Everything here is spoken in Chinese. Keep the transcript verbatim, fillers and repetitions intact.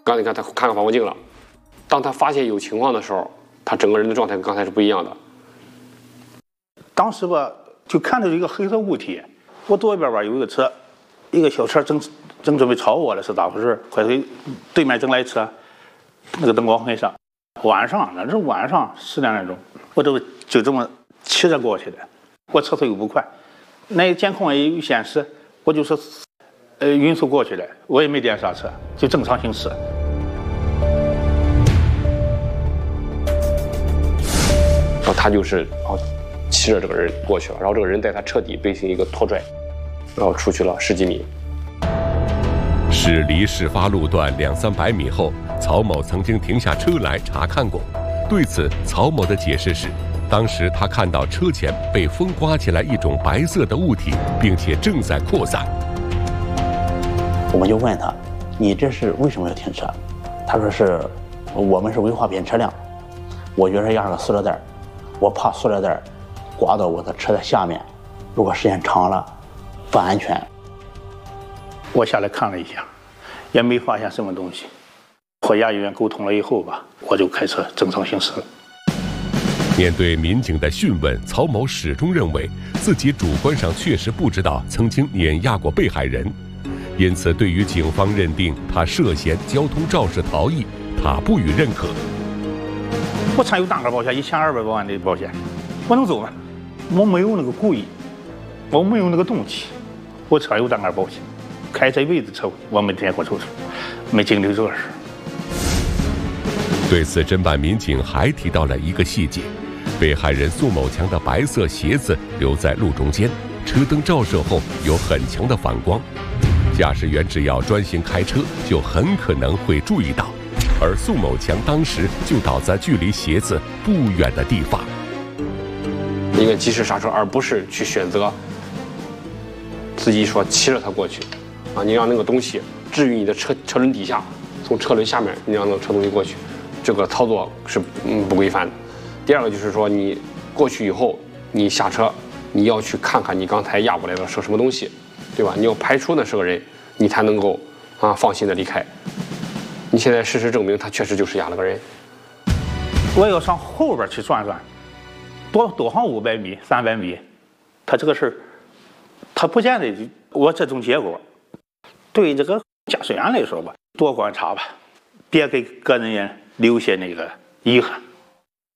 刚才你看他看看防火镜了，当他发现有情况的时候，他整个人的状态跟刚才是不一样的。 当时吧，就看到一个黑色物体，我左边吧有一个车，一个小车正正准备超我了，是咋回事？快推对面正来车，那个灯光很闪。晚上那是晚上十两点钟，我就就这么骑着过去的，我车速又不快，那监控也有显示，我就是呃匀速过去的，我也没点刹车，就正常行驶。 然后他就是哦骑着这个人过去了，然后这个人带他彻底被一个拖拽，然后出去了十几米。 驶离事发路段两三百米后，曹某曾经停下车来查看过。对此，曹某的解释是，当时他看到车前被风刮起来一种白色的物体，并且正在扩散。 我们就问他：“你这是为什么要停车？”他说：“是我们是违划品车辆，我觉得压个塑料袋，我怕塑料袋刮到我的车的下面，如果时间长了不安全。” 我下来看了一下，也没发现什么东西。和衙役员沟通了以后吧，我就开车正常行驶了。 面对民警的讯问，曹某始终认为自己主观上确实不知道曾经碾压过被害人，因此对于警方认定他涉嫌交通肇事逃逸，他不予认可。 我参有大额保险，一千二百多万的保险，我能走吗？我没有那个故意，我没有那个动机，我车有大额保险。开这辈子车，我没见过出事，没经历这事。 对此，侦办民警还提到了一个细节：被害人宋某强的白色鞋子留在路中间，车灯照射后有很强的反光，驾驶员只要专心开车，就很可能会注意到。而宋某强当时就倒在距离鞋子不远的地方， 应该及时刹车，而不是去选择自己说骑着它过去。啊，你让那个东西置于你的车车轮底下，从车轮下面你让那个车东西过去，这个操作是嗯不规范的。第二个就是说，你过去以后，你下车，你要去看看你刚才压过来的是什么东西，对吧？你要排除那是个人，你才能够啊放心的离开。你现在事实证明，他确实就是压了个人。 我要上后边去转转，多多上五百米、三百米，他这个事儿，他不见得我这种结果。对这个驾驶员来说吧，多观察吧，别给个人留下那个遗憾。